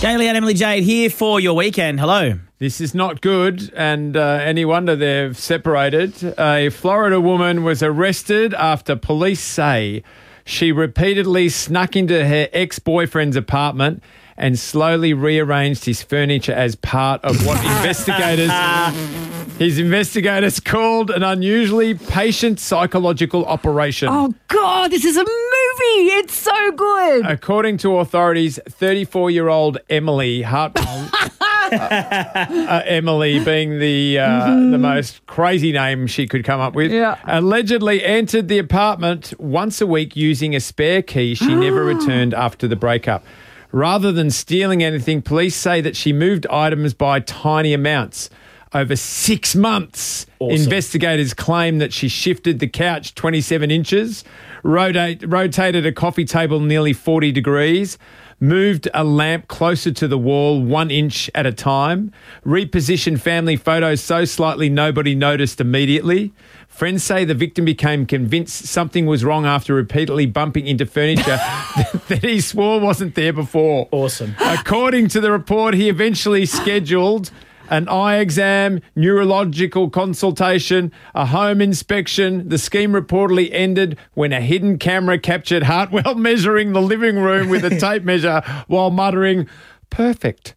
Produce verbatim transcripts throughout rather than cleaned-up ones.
Daily and Emily Jade here for your weekend. Hello. This is not good, and uh, any wonder they've separated. A Florida woman was arrested after police say she repeatedly snuck into her ex-boyfriend's apartment and slowly rearranged his furniture as part of what investigators his investigators called an unusually patient psychological operation. Oh, God, this is a movie. It's so good. According to authorities, thirty-four-year-old Emily Hartwell, uh, uh, Emily being the uh, mm-hmm. the most crazy name she could come up with, yeah. allegedly entered the apartment once a week using a spare key she never returned after the breakup. Rather than stealing anything, police say that she moved items by tiny amounts. Over six months, awesome. Investigators claim that she shifted the couch twenty-seven inches, rotate, rotated a coffee table nearly forty degrees, moved a lamp closer to the wall one inch at a time, repositioned family photos so slightly nobody noticed immediately. Friends say the victim became convinced something was wrong after repeatedly bumping into furniture that he swore wasn't there before. Awesome. According to the report, he eventually scheduled an eye exam, neurological consultation, a home inspection. The scheme reportedly ended when a hidden camera captured Hartwell measuring the living room with a tape measure while muttering, "Perfect."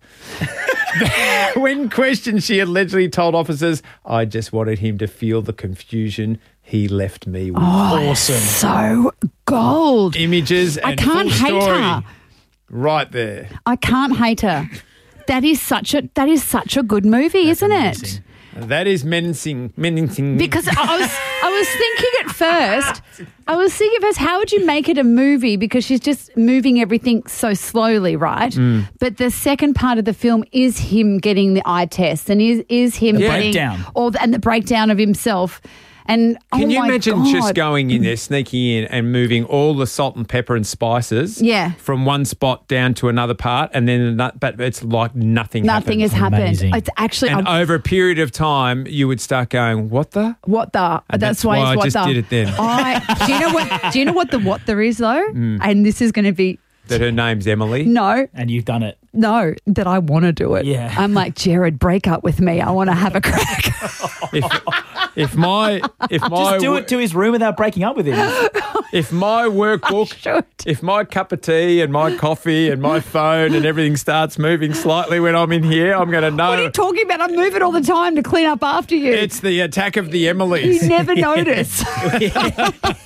When questioned, she allegedly told officers, "I just wanted him to feel the confusion he left me with." Oh, awesome. So gold. Images and I can't full hate story her. Right there. I can't hate her. That is such a that is such a good movie, That's isn't amazing. it? That is menacing, menacing. Because I was I was thinking at first, I was thinking at first, how would you make it a movie? Because she's just moving everything so slowly, right? Mm. But the second part of the film is him getting the eye test and is is him the getting breakdown. all the, and the breakdown of himself. And Can oh you my imagine God. just going in there, sneaking in and moving all the salt and pepper and spices Yeah. from one spot down to another part, and then ano- but it's like nothing Nothing happened. has happened. Amazing. It's actually And I'm- over a period of time, you would start going, "What the?" what the? And That's, that's why, why it's I what just the. did it then. I, do you know what? Do you know what the what there is though? Mm. And this is going to be That her name's Emily. no. And you've done it. No, that I want to do it. Yeah. I'm like, Jared, break up with me. I want to have a crack. If, if my if my Just do wo- it to his room without breaking up with him. if my workbook, should. if my cup of tea and my coffee and my phone and everything starts moving slightly when I'm in here, I'm going to know. What are you talking about? I move it all the time to clean up after you. It's the attack of the Emilys. You never notice.